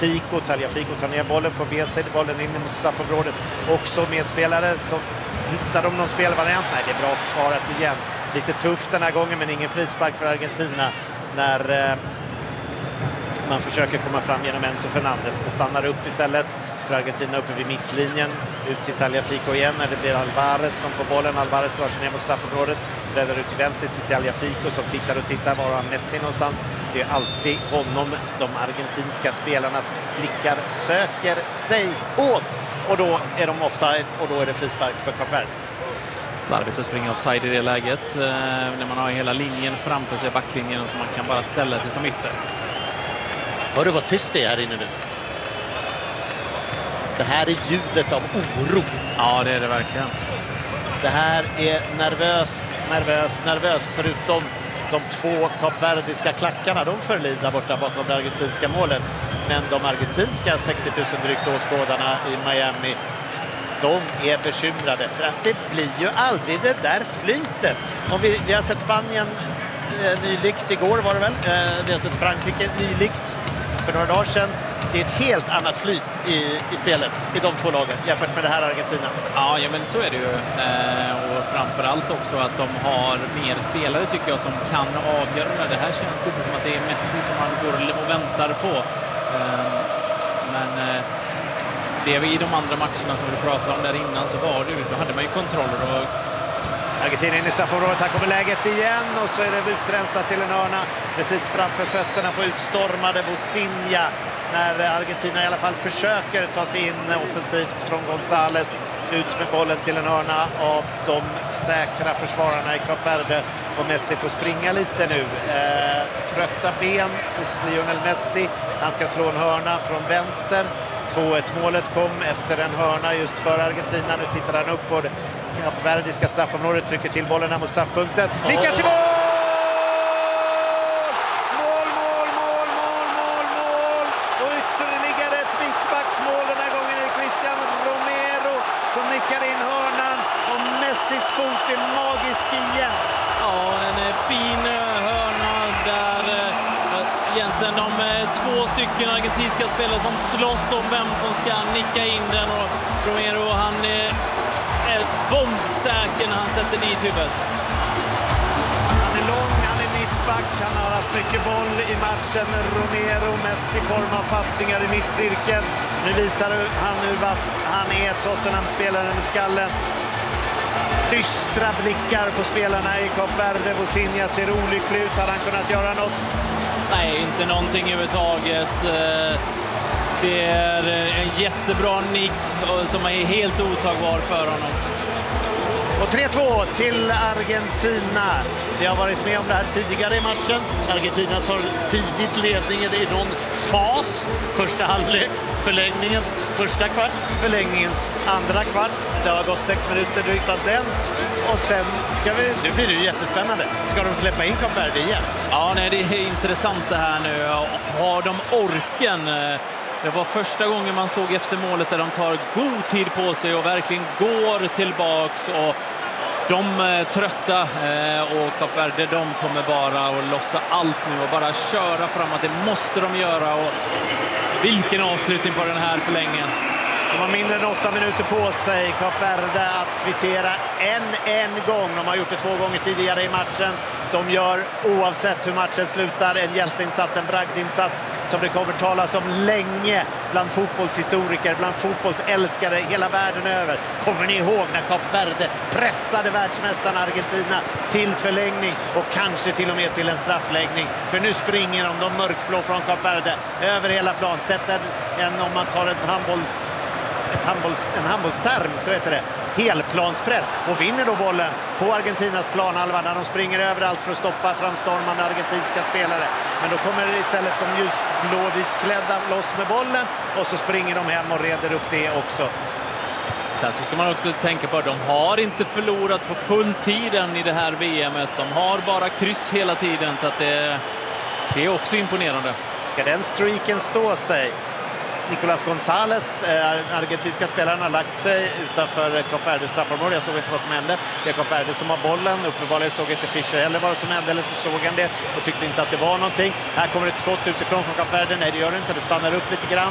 Tagliafico tar ner bollen, får med sig bollen in mot straffområdet. Också medspelare, så hittar de någon spelvariant. Nej, det är bra försvarat igen. Lite tufft den här gången, men ingen frispark för Argentina när man försöker komma fram genom Enzo Fernandes. Det stannar upp istället för Argentina uppe vid mittlinjen. Ut till Tagliafico igen när det blir Alvarez som får bollen. Alvarez drar sig ner mot straffområdet. Räddar ut till vänster till Tagliafico som tittar var har Messi någonstans. Det är alltid honom de argentinska spelarnas blickar söker sig åt. Och då är de offside och då är det frispark för Kap Verde. Slarvigt att springa offside i det läget när man har hela linjen framför sig, backlinjen, så man kan bara ställa sig som ytter. Hör du vad tyst det är här inne nu? Det här är ljudet av oro. Ja, det är det verkligen. Det här är nervöst. Förutom de två kapverdiska klackarna, de förlider borta bakom det argentinska målet. Men de argentinska 60 000 drygt åskådarna i Miami, de är bekymrade för att det blir ju aldrig det där flytet. Om vi har sett Spanien nylikt igår var det väl. Vi har sett Frankrike nylikt för några dagar sedan. Det är ett helt annat flyt i spelet i de två lagen jämfört med det här Argentina. Ja, men så är det ju. Och framförallt också att de har mer spelare tycker jag som kan avgöra. Det här känns lite som att det är Messi som man går och väntar på. Men det vi i de andra matcherna som vi pratade om där innan så var det, då hade man ju kontroller och Argentina in i straffområdet, här kommer läget igen och så är det utrensat till en hörna precis framför fötterna på utstormade Bosinha när Argentina i alla fall försöker ta sig in offensivt från González. Ut med bollen till en hörna av de säkra försvararna i Kap Verde och Messi får springa lite nu. Trötta ben hos Lionel Messi. Han ska slå en hörna från vänster. 2-1 målet kom efter en hörna just för Argentina. Nu tittar han upp på det kapverdiska straffområdet, trycker till bollen här mot straffpunkten. Nickas i mål! Mål! Och ytterligare ett mittbacksmål. Den här gången är det Cristian Romero som nickar in hörnan och Messis fot är magisk igen. Ja, en fin hörna där egentligen de två stycken argentinska spelare som slåss om vem som ska nicka in den och Romero han är bombsäker när han sätter dit huvudet. Han är lång, han är mittback, han har haft mycket boll i matchen. Romero mest i form av passningar i mittcirkeln. Nu visar han hur vass han är, Tottenham-spelaren med skallen. Dystra blickar på spelarna i Kap Verde. Bosinha ser olycklig ut. Hade han kunnat göra något? Nej, inte någonting överhuvudtaget. Det är en jättebra nick som är helt otagbar för honom. Och 3-2 till Argentina. Vi har varit med om det här tidigare i matchen. Argentina tar tidigt ledningen i någon fas. Första halvlek, förlängningens första kvart, förlängningens andra kvart. Det har gått 6 minuter drygt av den. Och sen nu blir det ju jättespännande. Ska de släppa in Kap Verde igen? Ja, nej, det är intressant det här nu. Har de orken? Det var första gången man såg efter målet där de tar god tid på sig och verkligen går tillbaks. Och de är trötta och Kap Verde, de kommer bara att lossa allt nu och bara köra framåt. Det måste de göra och vilken avslutning på den här förlängningen. De har mindre än 8 minuter på sig, Kap Verde, att kvittera en gång. De har gjort det 2 gånger tidigare i matchen. De gör, oavsett hur matchen slutar, en hjälteinsats, en bragdinsats som det kommer talas om länge bland fotbollshistoriker, bland fotbollsälskare hela världen över. Kommer ni ihåg när Kap Verde pressade världsmästaren Argentina till förlängning och kanske till och med till en straffläggning? För nu springer de mörkblå från Kap Verde över hela plan. Sätter om man tar en handbollsterm så heter det helplanspress och vinner då bollen på Argentinas planhalva när de springer överallt för att stoppa framstormande argentinska spelare. Men då kommer istället de ljusblå-vitklädda loss med bollen och så springer de hem och reder upp det också. Sen så ska man också tänka på att de har inte förlorat på full tiden i det här VMet. De har bara kryss hela tiden så att det är också imponerande. Ska den streaken stå sig? Nicolas González, argentinska spelaren, har lagt sig utanför Kap Verdes straffområde. Jag såg inte vad som hände. Det är Kap Verde som har bollen. Uppenbarligen såg inte Fischer heller vad som hände, eller så såg han det och tyckte inte att det var någonting. Här kommer ett skott utifrån från Kap Verde. Nej, det gör det inte. Det stannar upp lite grann.